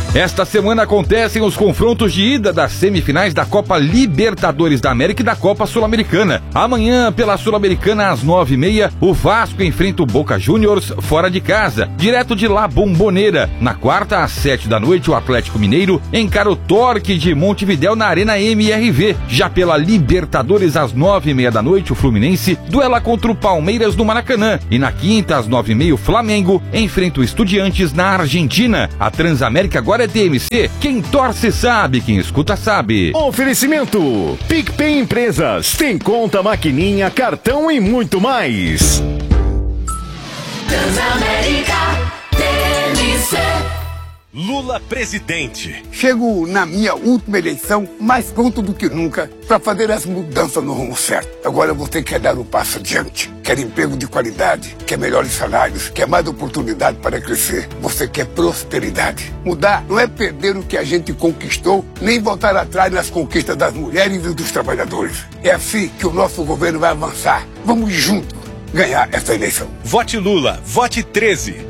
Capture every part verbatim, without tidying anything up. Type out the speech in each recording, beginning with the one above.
Esta semana acontecem os confrontos de ida das semifinais da Copa Libertadores da América e da Copa Sul-Americana. Amanhã, pela Sul-Americana, às nove e meia, o Vasco enfrenta o Boca Juniors fora de casa, direto de La Bombonera. Na quarta, às sete da noite, o Atlético Mineiro encara o Torque de Montevidéu na Arena M R V. Já pela Libertadores, às nove e meia da noite, o Fluminense duela contra o Palmeiras no Maracanã. E na quinta, às nove e meia, o Flamengo enfrenta o Estudiantes na Argentina. A Transamérica agora é T M C. Quem torce sabe, quem escuta sabe. Oferecimento PicPay Empresas. Tem conta, maquininha, cartão e muito mais. Transamérica T M C. Lula presidente. Chego na minha última eleição mais pronto do que nunca para fazer as mudanças no rumo certo. Agora você quer dar um passo adiante, quer emprego de qualidade, quer melhores salários, quer mais oportunidade para crescer. Você quer prosperidade. Mudar não é perder o que a gente conquistou, nem voltar atrás nas conquistas das mulheres e dos trabalhadores. É assim que o nosso governo vai avançar. Vamos juntos ganhar essa eleição. Vote Lula, vote treze.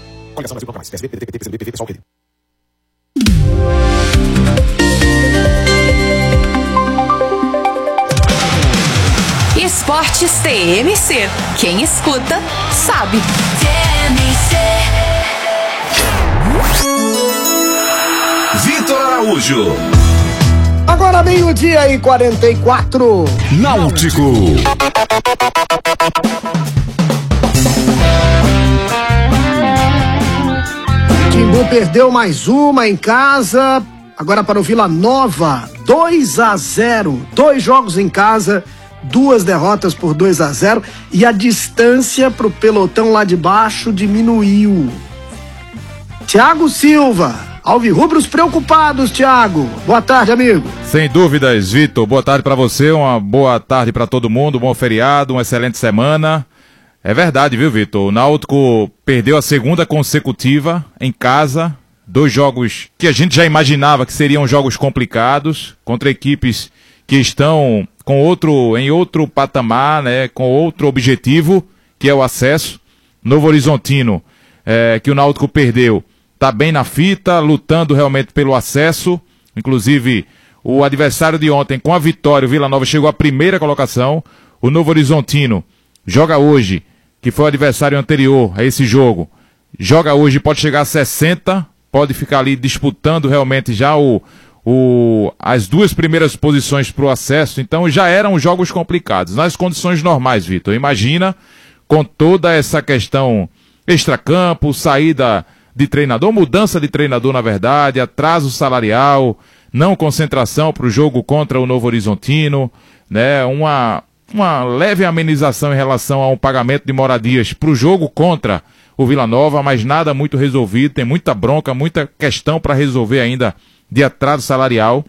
Esportes T M C. Quem escuta, sabe. T M C. Vitor Araújo. Agora meio-dia e quarenta e quatro. Náutico. Timbu perdeu mais uma em casa, agora para o Vila Nova, dois a zero, dois jogos em casa, duas derrotas por dois a zero, e a distância para o pelotão lá de baixo diminuiu. Thiago Silva, alvirrubros preocupados, Thiago. Boa tarde, amigo. Sem dúvidas, Vitor, boa tarde para você, uma boa tarde para todo mundo, um bom feriado, uma excelente semana. É verdade, viu, Vitor? O Náutico perdeu a segunda consecutiva em casa, dois jogos que a gente já imaginava que seriam jogos complicados, contra equipes que estão com outro, em outro patamar, né, com outro objetivo, que é o acesso. Novo Horizontino, é, que o Náutico perdeu, está bem na fita, lutando realmente pelo acesso. Inclusive, o adversário de ontem, com a vitória, o Vila Nova chegou à primeira colocação. O Novo Horizontino joga hoje, que foi o adversário anterior a esse jogo, joga hoje, pode chegar a sessenta, pode ficar ali disputando realmente já o, o, as duas primeiras posições para o acesso. Então já eram jogos complicados, nas condições normais, Vitor. Imagina, com toda essa questão extracampo, saída de treinador, mudança de treinador na verdade, atraso salarial, não concentração para o jogo contra o Novo Horizontino, né, uma... uma leve amenização em relação ao pagamento de moradias para o jogo contra o Vila Nova, mas nada muito resolvido, tem muita bronca, muita questão para resolver ainda de atraso salarial,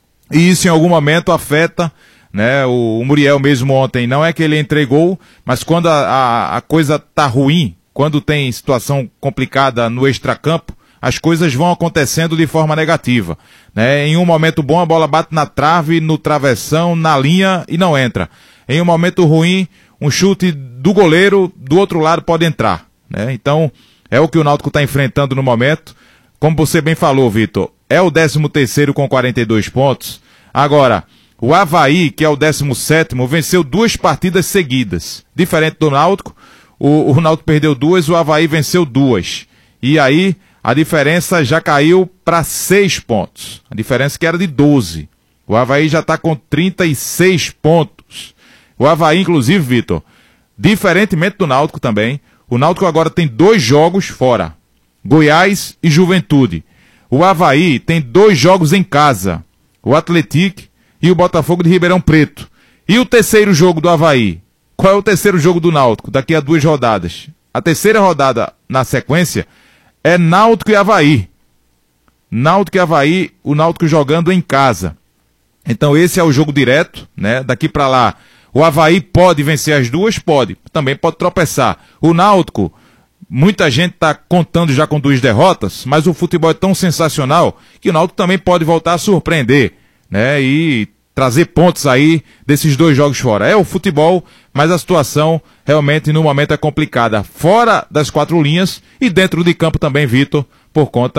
e isso em algum momento afeta, né, o, o Muriel mesmo ontem, não é que ele entregou, mas quando a, a, a coisa tá ruim, quando tem situação complicada no extracampo, as coisas vão acontecendo de forma negativa, né? Em um momento bom a bola bate na trave, no travessão, na linha e não entra. Em um momento ruim, um chute do goleiro do outro lado pode entrar, né? Então, é o que o Náutico está enfrentando no momento. Como você bem falou, Vitor, é o décimo terceiro com quarenta e dois pontos. Agora, o Avaí, que é o décimo sétimo, venceu duas partidas seguidas. Diferente do Náutico, o, o Náutico perdeu duas, o Avaí venceu duas. E aí, a diferença já caiu para seis pontos. A diferença que era de doze. O Avaí já está com trinta e seis pontos. O Avaí, inclusive, Vitor, diferentemente do Náutico também, o Náutico agora tem dois jogos fora. Goiás e Juventude. O Avaí tem dois jogos em casa. O Atlético e o Botafogo de Ribeirão Preto. E o terceiro jogo do Avaí? Qual é o terceiro jogo do Náutico? Daqui a duas rodadas. A terceira rodada na sequência é Náutico e Avaí. Náutico e Avaí, o Náutico jogando em casa. Então esse é o jogo direto, né? Daqui para lá, o Avaí pode vencer as duas? Pode. Também pode tropeçar. O Náutico, muita gente está contando já com duas derrotas, mas o futebol é tão sensacional que o Náutico também pode voltar a surpreender, né? E trazer pontos aí desses dois jogos fora. É o futebol, mas a situação realmente no momento é complicada. Fora das quatro linhas e dentro de campo também, Vitor, por conta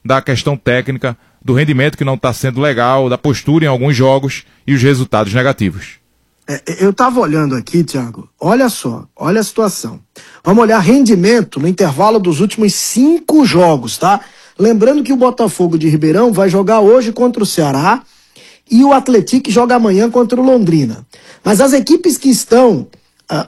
da questão técnica, do rendimento que não está sendo legal, da postura em alguns jogos e os resultados negativos. É, eu estava olhando aqui, Thiago, olha só, olha a situação. Vamos olhar rendimento no intervalo dos últimos cinco jogos, tá? Lembrando que o Botafogo de Ribeirão vai jogar hoje contra o Ceará e o Atlético joga amanhã contra o Londrina. Mas as equipes que estão ah,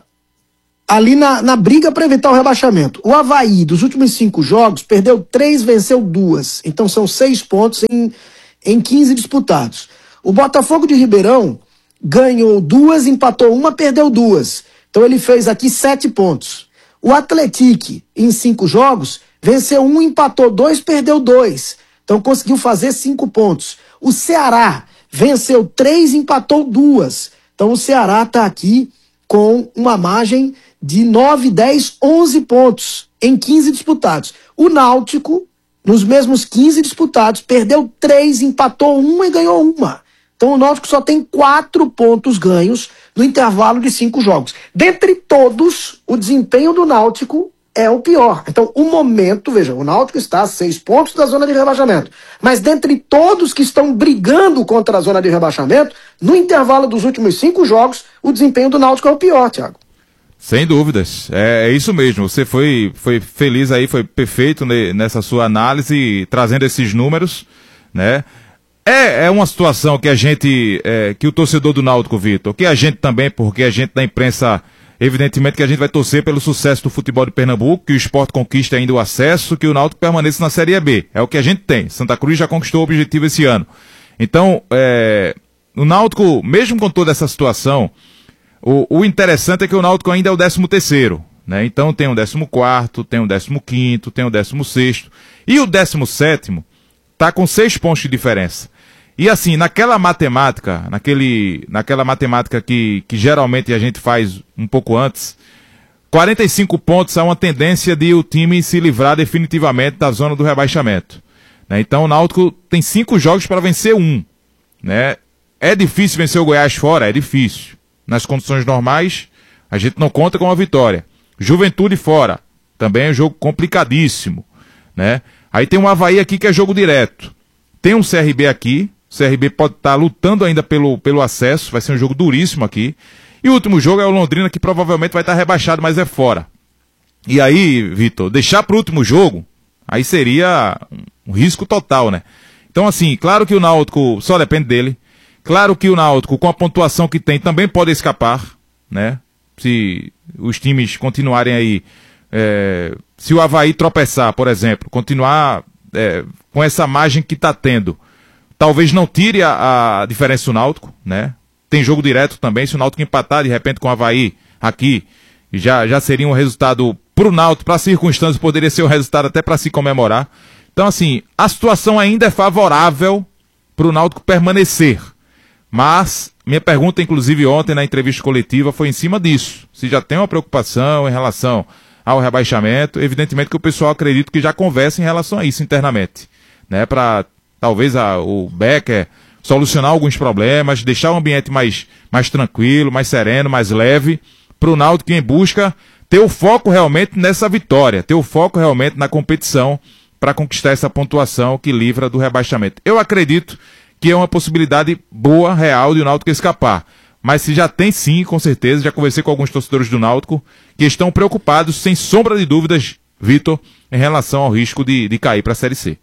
ali na, na briga para evitar o rebaixamento. O Avaí, dos últimos cinco jogos, perdeu três, venceu duas. Então são seis pontos em, em quinze disputados. O Botafogo de Ribeirão ganhou duas, empatou uma, perdeu duas. Então ele fez aqui sete pontos. O Atlético, em cinco jogos, venceu um, empatou dois, perdeu dois. Então conseguiu fazer cinco pontos. O Ceará venceu três, empatou duas. Então o Ceará está aqui com uma margem de nove, dez, onze pontos em quinze disputados. O Náutico, nos mesmos quinze disputados, perdeu três, empatou uma e ganhou uma. Então o Náutico só tem quatro pontos ganhos no intervalo de cinco jogos. Dentre todos, o desempenho do Náutico é o pior. Então, o momento, veja, o Náutico está a seis pontos da zona de rebaixamento. Mas dentre todos que estão brigando contra a zona de rebaixamento, no intervalo dos últimos cinco jogos, o desempenho do Náutico é o pior, Thiago. Sem dúvidas, é, é isso mesmo. Você foi, foi feliz aí, foi perfeito ne, nessa sua análise, trazendo esses números, né? É, é uma situação que a gente, é, que o torcedor do Náutico, Vitor, que a gente também, porque a gente da imprensa, evidentemente que a gente vai torcer pelo sucesso do futebol de Pernambuco, que o Sport conquiste ainda o acesso, que o Náutico permaneça na Série B. É o que a gente tem. Santa Cruz já conquistou o objetivo esse ano. Então, é, o Náutico, mesmo com toda essa situação, o, o interessante é que o Náutico ainda é o décimo terceiro, né? Então tem o décimo quarto, tem o décimo quinto, tem o décimo sexto e o décimo sétimo tá com seis pontos de diferença. E assim, naquela matemática, naquele, naquela matemática que, que geralmente a gente faz um pouco antes, quarenta e cinco pontos é uma tendência de o time se livrar definitivamente da zona do rebaixamento, né? Então o Náutico tem cinco jogos para vencer um, né? É difícil vencer o Goiás fora? É difícil. Nas condições normais, a gente não conta com a vitória. Juventude fora, também é um jogo complicadíssimo, né? Aí tem um Avaí aqui que é jogo direto. Tem um C R B aqui, o C R B pode estar lutando ainda pelo, pelo acesso, vai ser um jogo duríssimo aqui. E o último jogo é o Londrina, que provavelmente vai estar rebaixado, mas é fora. E aí, Vitor, deixar para o último jogo, aí seria um risco total, né? Então assim, claro que o Náutico só depende dele. Claro que o Náutico, com a pontuação que tem, também pode escapar, né? Se os times continuarem aí, é, se o Avaí tropeçar, por exemplo, continuar é, com essa margem que está tendo, talvez não tire a, a diferença do Náutico, né? Tem jogo direto também, se o Náutico empatar de repente com o Avaí aqui, já, já seria um resultado para o Náutico, para as circunstâncias, poderia ser um resultado até para se comemorar. Então assim, a situação ainda é favorável para o Náutico permanecer. Mas, minha pergunta, inclusive ontem na entrevista coletiva, foi em cima disso. Se já tem uma preocupação em relação ao rebaixamento, evidentemente que o pessoal acredita que já conversa em relação a isso internamente, né? Para talvez a, o Becker solucionar alguns problemas, deixar o ambiente mais, mais tranquilo, mais sereno, mais leve, para o Náutico em busca ter o foco realmente nessa vitória, ter o foco realmente na competição para conquistar essa pontuação que livra do rebaixamento. Eu acredito que é uma possibilidade boa, real, de o Náutico escapar. Mas se já tem sim, com certeza, já conversei com alguns torcedores do Náutico, que estão preocupados, sem sombra de dúvidas, Vitor, em relação ao risco de, de cair para a Série C.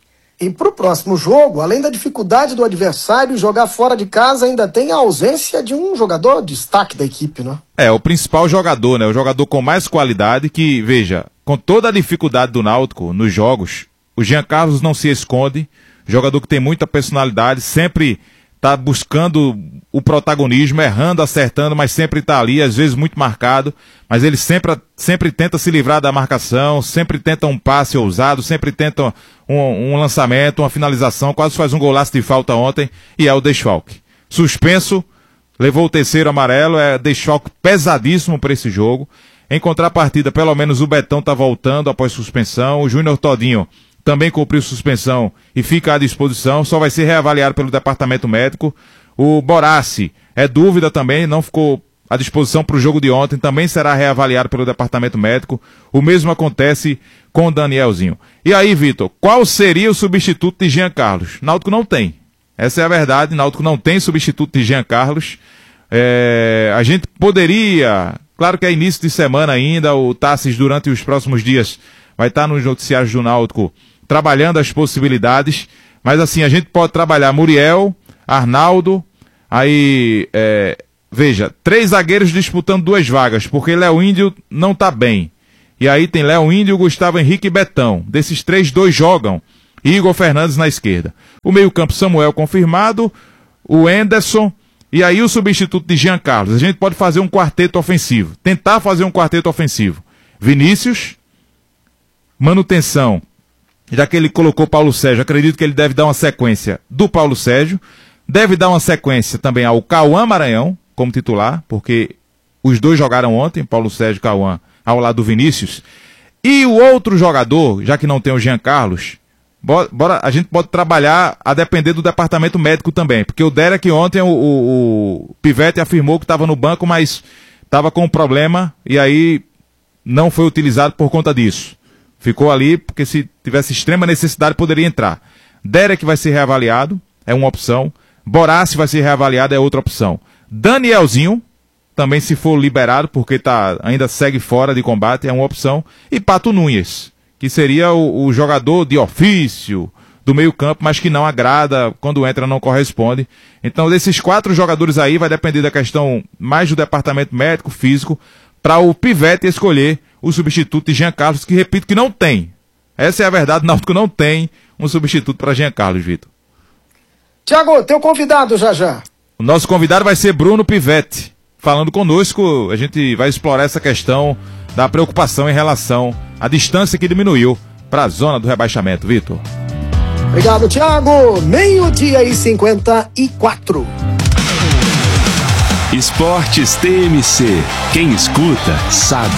E para o próximo jogo, além da dificuldade do adversário jogar fora de casa, ainda tem a ausência de um jogador de destaque da equipe, né? É, o principal jogador, né? O jogador com mais qualidade que, veja, com toda a dificuldade do Náutico nos jogos, o Jean Carlos não se esconde, jogador que tem muita personalidade, sempre está buscando o protagonismo, errando, acertando, mas sempre está ali, às vezes muito marcado, mas ele sempre, sempre tenta se livrar da marcação, sempre tenta um passe ousado, sempre tenta um, um lançamento, uma finalização, quase faz um golaço de falta ontem, e é o desfalque. Suspenso, levou o terceiro amarelo, é desfalque pesadíssimo para esse jogo. Em contrapartida, pelo menos o Betão está voltando após suspensão, o Júnior Todinho também cumpriu suspensão e fica à disposição, só vai ser reavaliado pelo departamento médico. O Borassi é dúvida também, não ficou à disposição para o jogo de ontem, também será reavaliado pelo departamento médico. O mesmo acontece com o Danielzinho. E aí, Vitor, qual seria o substituto de Jean Carlos? Náutico não tem. Essa é a verdade, Náutico não tem substituto de Jean Carlos. É, a gente poderia, claro que é início de semana ainda, o Tassis durante os próximos dias vai estar nos noticiários do Náutico trabalhando as possibilidades, mas assim, a gente pode trabalhar Muriel, Arnaldo, aí, é, veja, três zagueiros disputando duas vagas, porque Léo Índio não tá bem. E aí tem Léo Índio, Gustavo Henrique e Betão. Desses três, dois jogam. Igor Fernandes na esquerda. O meio-campo Samuel confirmado, o Anderson, e aí o substituto de Jean Carlos. A gente pode fazer um quarteto ofensivo, tentar fazer um quarteto ofensivo. Vinícius, manutenção, já que ele colocou Paulo Sérgio, acredito que ele deve dar uma sequência do Paulo Sérgio, deve dar uma sequência também ao Cauã Maranhão, como titular, porque os dois jogaram ontem, Paulo Sérgio e Cauã, ao lado do Vinícius. E o outro jogador, já que não tem o Jean Carlos, bora, bora, a gente pode trabalhar a depender do departamento médico também, porque o Derek ontem, o, o, o Pivete afirmou que estava no banco, mas estava com um problema, e aí não foi utilizado por conta disso. Ficou ali, porque se tivesse extrema necessidade, poderia entrar. Derek vai ser reavaliado, é uma opção. Borassi vai ser reavaliado, é outra opção. Danielzinho, também se for liberado, porque tá, ainda segue fora de combate, é uma opção. E Pato Nunes, que seria o, o jogador de ofício do meio campo, mas que não agrada, quando entra não corresponde. Então, desses quatro jogadores aí, vai depender da questão mais do departamento médico, físico, para o Pivete escolher o substituto de Jean Carlos, que repito que não tem. Essa é a verdade, o Náutico não tem um substituto para Jean Carlos, Vitor. Tiago, teu convidado já já. O nosso convidado vai ser Bruno Pivete. Falando conosco, a gente vai explorar essa questão da preocupação em relação à distância que diminuiu para a zona do rebaixamento, Vitor. Obrigado, Tiago. Meio-dia e cinquenta e quatro. Esportes T M C. Quem escuta, sabe.